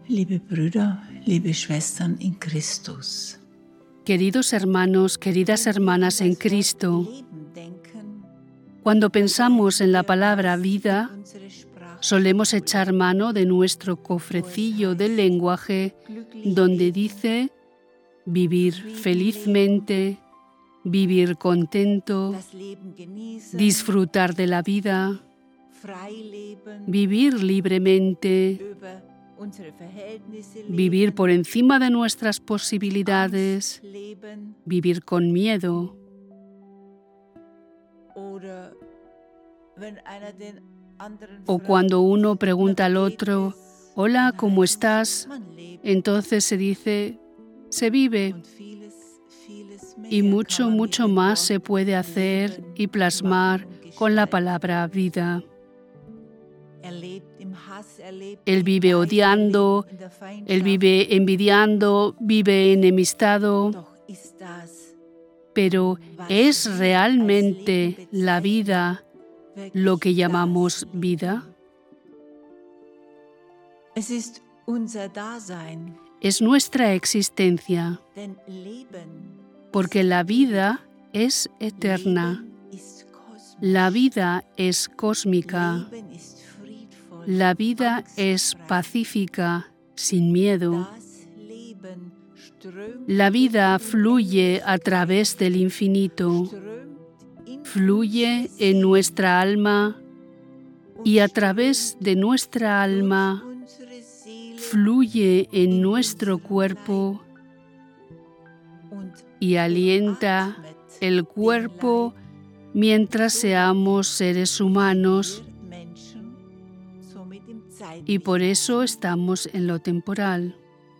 Liebe Brüder, liebe Schwestern in Christus. Queridos hermanos, queridas hermanas en Cristo, cuando pensamos en la palabra vida, solemos echar mano de nuestro cofrecillo del lenguaje donde dice vivir felizmente, vivir contento, disfrutar de la vida, vivir libremente, vivir por encima de nuestras posibilidades, vivir con miedo. O cuando uno pregunta al otro, hola, ¿cómo estás? Entonces se dice, se vive. Y mucho, mucho más se puede hacer y plasmar con la palabra vida. Él vive odiando, él vive envidiando, vive enemistado. Pero ¿es realmente la vida lo que llamamos vida? Es nuestra existencia, porque la vida es eterna, la vida es cósmica, la vida es pacífica, sin miedo. La vida fluye a través del infinito, fluye en nuestra alma y a través de nuestra alma fluye en nuestro cuerpo y alienta el cuerpo mientras seamos seres humanos, y por eso estamos en lo temporal.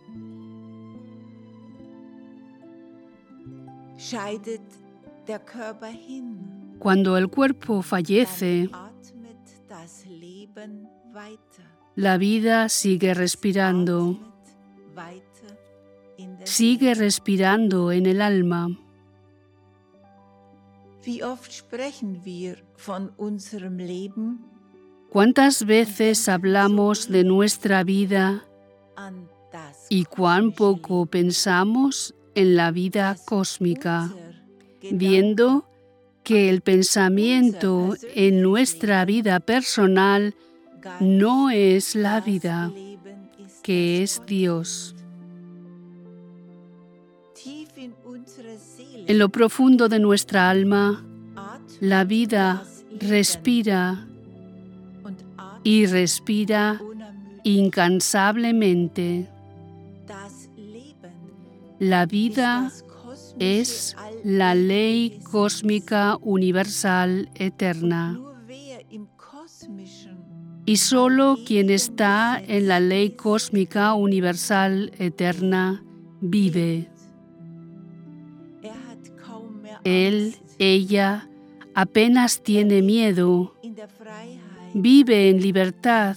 Cuando el cuerpo fallece, la vida sigue respirando en el alma. ¿Cuántas veces hablamos de nuestra vida y cuán poco pensamos en la vida cósmica, viendo que el pensamiento en nuestra vida personal no es la vida, que es Dios? En lo profundo de nuestra alma, la vida respira y respira incansablemente. La vida es la ley cósmica universal eterna. Y solo quien está en la ley cósmica universal eterna vive. Él, ella, apenas tiene miedo, vive en libertad,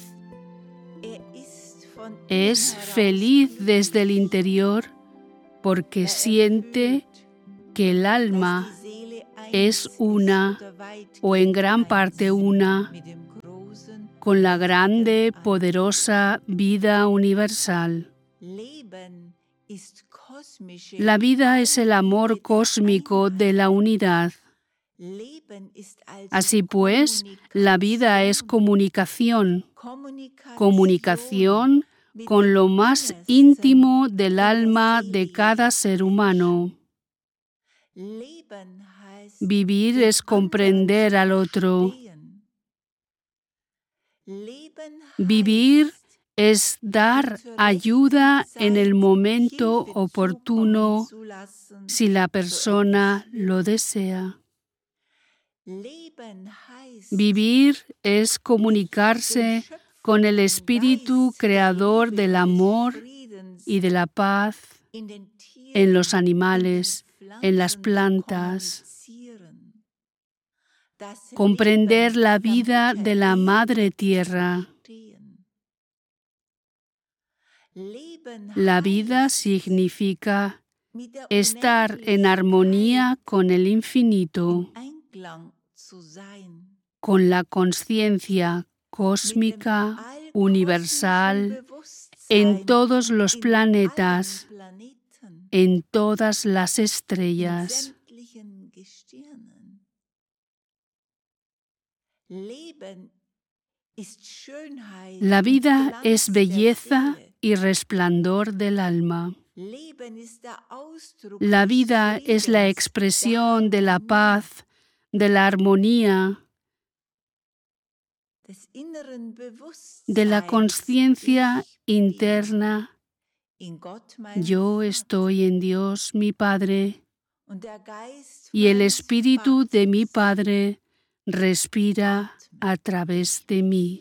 es feliz desde el interior porque siente que el alma es una o en gran parte una con la grande, poderosa vida universal. La vida es el amor cósmico de la unidad. Así pues, la vida es comunicación con lo más íntimo del alma de cada ser humano. Vivir es comprender al otro. Vivir es dar ayuda en el momento oportuno si la persona lo desea. Vivir es comunicarse con el espíritu creador del amor y de la paz en los animales, en las plantas. Comprender la vida de la Madre Tierra. La vida significa estar en armonía con el infinito, con la conciencia cósmica, universal en todos los planetas, en todas las estrellas. La vida es belleza y resplandor del alma. La vida es la expresión de la paz, de la armonía, de la conciencia interna. Yo estoy en Dios, mi Padre, y el Espíritu de mi Padre respira a través de mí.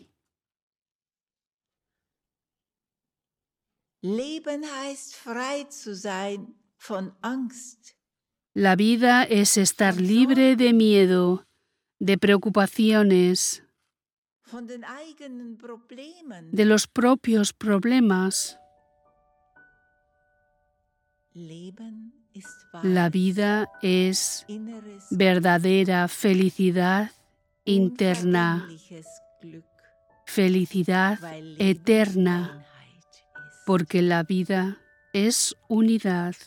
La vida es estar libre de miedo, de preocupaciones, de los propios problemas. La vida es verdadera felicidad interna, felicidad eterna, porque la vida es unidad.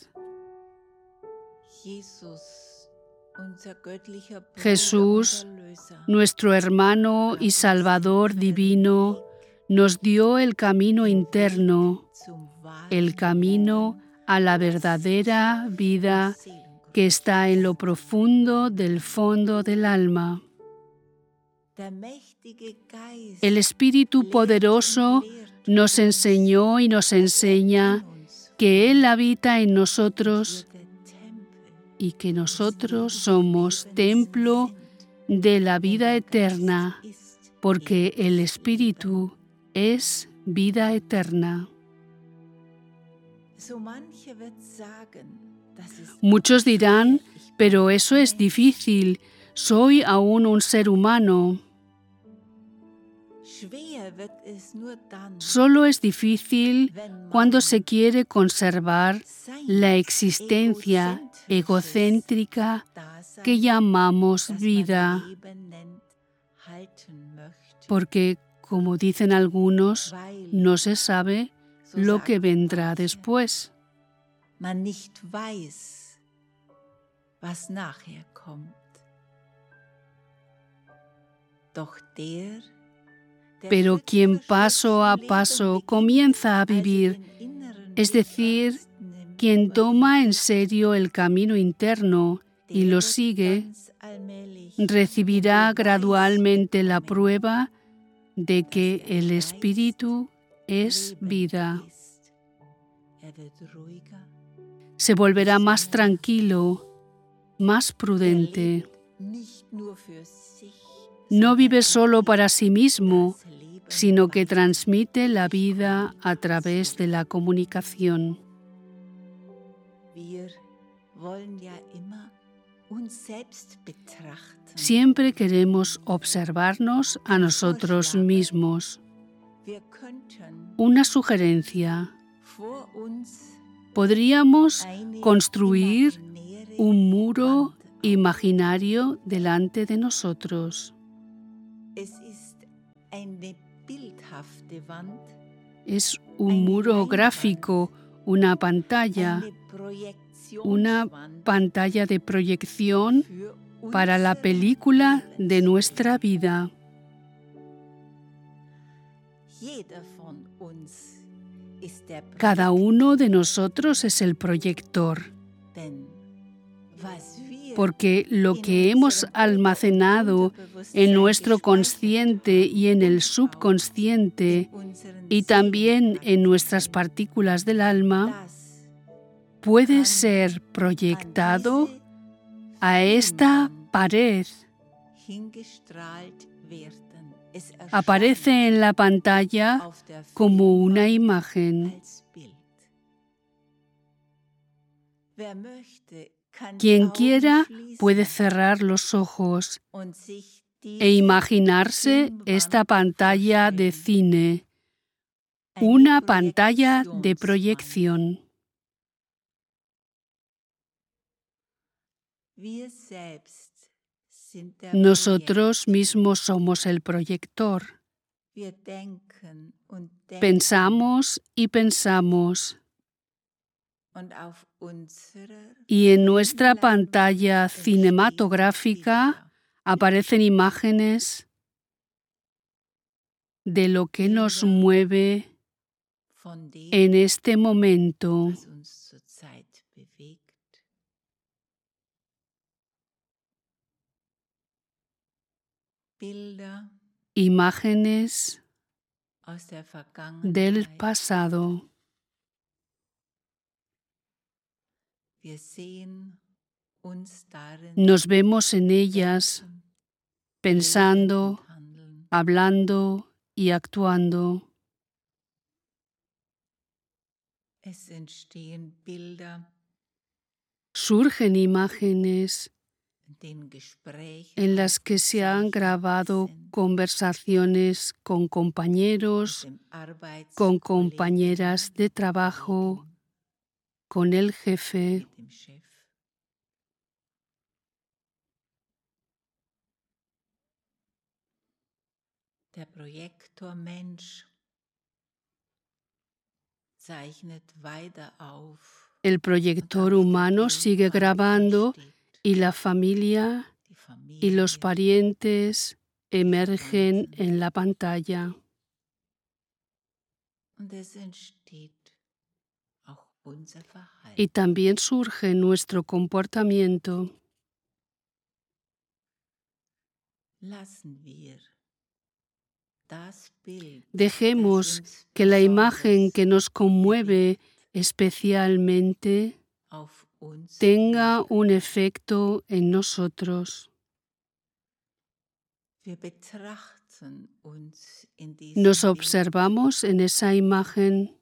Jesús, nuestro hermano y Salvador divino, nos dio el camino interno, el camino a la verdadera vida que está en lo profundo del fondo del alma. El Espíritu poderoso nos enseñó y nos enseña que Él habita en nosotros y que nosotros somos templo de la vida eterna, porque el Espíritu es vida eterna. Muchos dirán, pero eso es difícil, soy aún un ser humano. Solo es difícil cuando se quiere conservar la existencia egocéntrica que llamamos vida, porque, como dicen algunos, no se sabe lo que vendrá después. Pero quien paso a paso comienza a vivir, es decir, quien toma en serio el camino interno y lo sigue, recibirá gradualmente la prueba de que el Espíritu es vida. Se volverá más tranquilo, más prudente. No vive solo para sí mismo, sino que transmite la vida a través de la comunicación. Siempre queremos observarnos a nosotros mismos. Una sugerencia. Podríamos construir un muro imaginario delante de nosotros. Es un muro gráfico, una pantalla de proyección para la película de nuestra vida. Cada uno de nosotros es el proyector, porque lo que hemos almacenado en nuestro consciente y en el subconsciente, y también en nuestras partículas del alma, puede ser proyectado a esta pared. Aparece en la pantalla como una imagen. Quien quiera puede cerrar los ojos e imaginarse esta pantalla de cine, una pantalla de proyección. Nosotros mismos somos el proyector. Pensamos y pensamos. Y en nuestra pantalla cinematográfica aparecen imágenes de lo que nos mueve en este momento. Imágenes del pasado. Nos vemos en ellas pensando, hablando y actuando. Surgen imágenes en las que se han grabado conversaciones con compañeros, con compañeras de trabajo, con el jefe. El proyector humano sigue grabando y la familia y los parientes emergen en la pantalla. Y también surge nuestro comportamiento. Dejemos que la imagen que nos conmueve especialmente tenga un efecto en nosotros. Nos observamos en esa imagen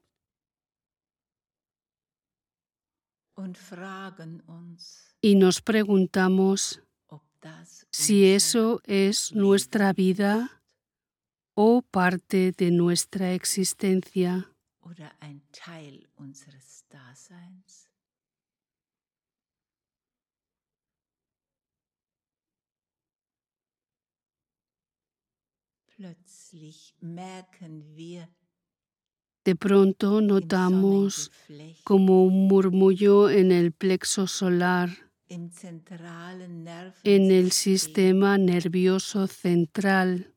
y nos preguntamos si eso es nuestra vida o parte de nuestra existencia. De pronto notamos como un murmullo en el plexo solar, en el sistema nervioso central,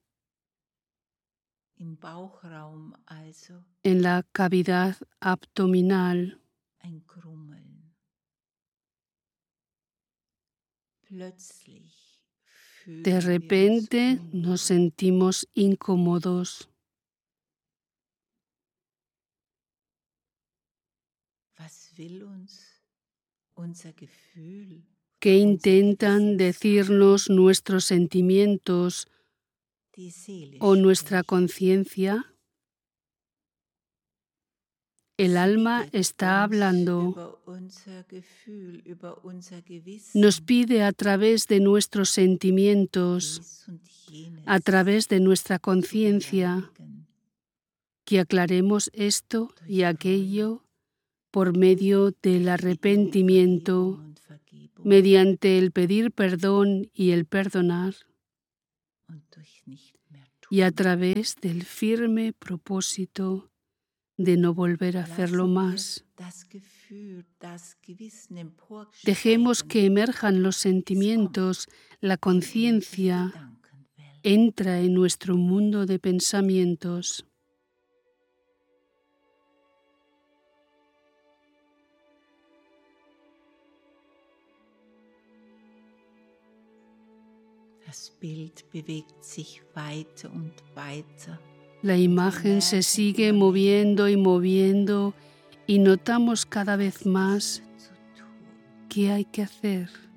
en la cavidad abdominal. De repente nos sentimos incómodos. ¿Qué intentan decirnos nuestros sentimientos o nuestra conciencia? El alma está hablando. Nos pide a través de nuestros sentimientos, a través de nuestra conciencia, que aclaremos esto y aquello por medio del arrepentimiento, mediante el pedir perdón y el perdonar, y a través del firme propósito de no volver a hacerlo más. Dejemos que emerjan los sentimientos, la conciencia entra en nuestro mundo de pensamientos. La imagen se sigue moviendo y moviendo y notamos cada vez más qué hay que hacer.